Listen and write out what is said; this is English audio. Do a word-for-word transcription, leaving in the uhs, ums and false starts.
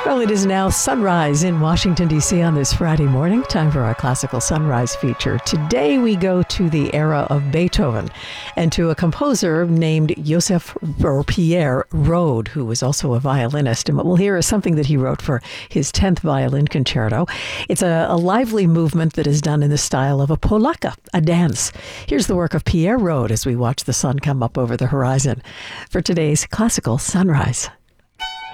Well, it is now sunrise in Washington, D C on this Friday morning. Time for our Classical Sunrise feature. Today we go to the era of Beethoven and to a composer named Joseph or Pierre Rode, who was also a violinist. And what we'll hear is something that he wrote for his tenth violin concerto. It's a, a lively movement that is done in the style of a polaka, a dance. Here's the work of Pierre Rode as we watch the sun come up over the horizon for today's Classical Sunrise.